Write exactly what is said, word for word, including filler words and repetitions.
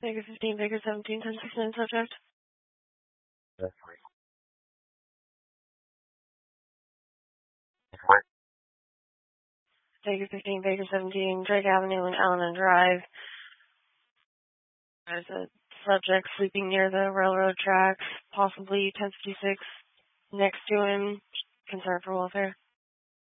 Vegas fifteen, Vegas seventeen, ten sixteen subject. That's right. Vegas fifteen, Vegas seventeen, Drake Avenue and Allen Drive. There's a subject sleeping near the railroad tracks, possibly ten fifty-six next to him. Concern for welfare.